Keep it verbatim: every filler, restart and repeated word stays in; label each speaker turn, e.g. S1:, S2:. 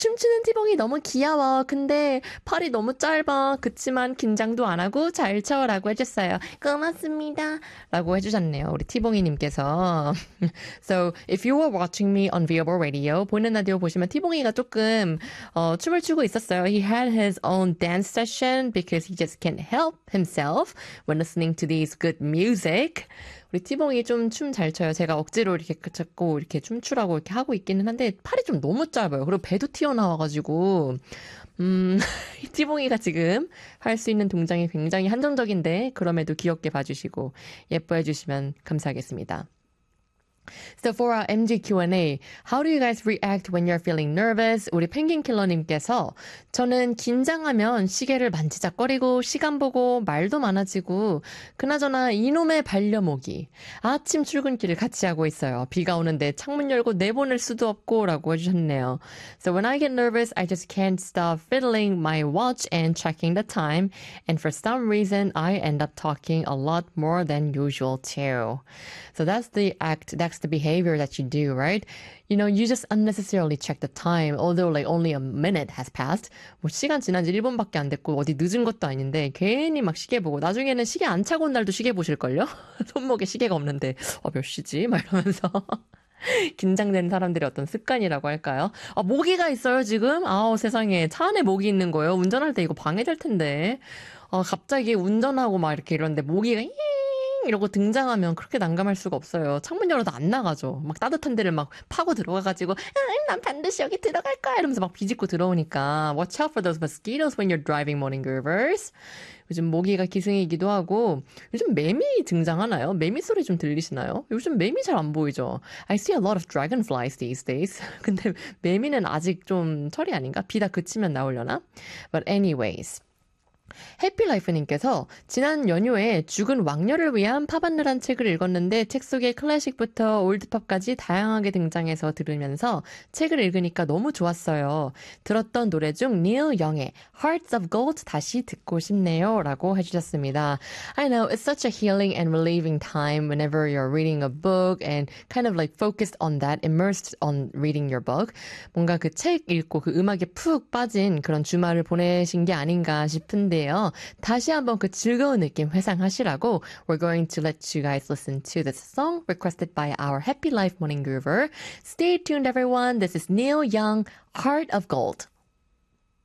S1: 춤추는 티봉이 너무 귀여워. 근데 팔이 너무 짧아. 그치만 긴장도 안 하고 잘 춰라고 해줬어요. 고맙습니다. 라고 해주셨네요. 우리 티봉이님께서. So, if you were watching me on Viable Radio, 보이는 라디오 보시면 티봉이가 조금 어, 춤을 추고 있었어요. He had his own dance session because he just can't help himself when listening to these good music. 우리 티봉이 좀 춤 잘 춰요. 제가 억지로 이렇게 자꾸 이렇게 춤추라고 이렇게 하고 있기는 한데 팔이 좀 너무 짧아요. 그리고 배도 튀어나와가지고 음, 티봉이가 지금 할 수 있는 동작이 굉장히 한정적인데 그럼에도 귀엽게 봐주시고 예뻐해 주시면 감사하겠습니다. So for our 엠지 Q&A, how do you guys react when you're feeling nervous? 우리 펭귄킬러님께서 저는 긴장하면 시계를 만지작거리고 시간 보고 말도 많아지고 그나저나 이놈의 반려모기 아침 출근길을 같이 하고 있어요. 비가 오는데 창문 열고 내보낼 수도 없고 라고 해주셨네요. So when I get nervous, I just can't stop fiddling my watch and checking the time. And for some reason, I end up talking a lot more than usual too. So that's the act, that's the behavior that you do, right? You know, you just unnecessarily check the time, although like only a minute has passed. 뭐 시간 지난 지 일 분밖에 안 됐고 어디 늦은 것도 아닌데 괜히 막 시계 보고 나중에는 시계 안 차고 온 날도 시계 보실걸요? 손목에 시계가 없는데 어, 몇 시지? 막 이러면서 긴장되는 사람들의 어떤 습관이라고 할까요? 아, 모기가 있어요 지금? 아우 세상에 차 안에 모기 있는 거예요? 운전할 때 이거 방해될 텐데. 어, 갑자기 운전하고 막 이렇게 이러는데 모기가 이러고 등장하면 그렇게 난감할 수가 없어요. 창문 열어도 안 나가죠. 막 따뜻한 데를 막 파고 들어가가지고 난 반드시 여기 들어갈 거야 이러면서 막 비집고 들어오니까 Watch out for those mosquitoes when you're driving morning groovers. 요즘 모기가 기승이기도 하고 요즘 매미 등장하나요? 매미 소리 좀 들리시나요? 요즘 매미 잘 안 보이죠? I see a lot of dragonflies these days. 근데 매미는 아직 좀 철이 아닌가? 비 다 그치면 나오려나? But anyways. 해피라이프님께서 지난 연휴에 죽은 왕녀를 위한 팝안느란 책을 읽었는데 책 속에 클래식부터 올드팝까지 다양하게 등장해서 들으면서 책을 읽으니까 너무 좋았어요. 들었던 노래 중 닐 영의 Hearts of Gold 다시 듣고 싶네요 라고 해주셨습니다. I know it's such a healing and relieving time whenever you're reading a book and kind of like focused on that, immersed on reading your book. 뭔가 그 책 읽고 그 음악에 푹 빠진 그런 주말을 보내신 게 아닌가 싶은데 다시 한번 그 즐거운 느낌 회상하시라고 we're going to let you guys listen to this song requested by our Happy Life Morning Groover. Stay tuned everyone. This is Neil Young, Heart of Gold.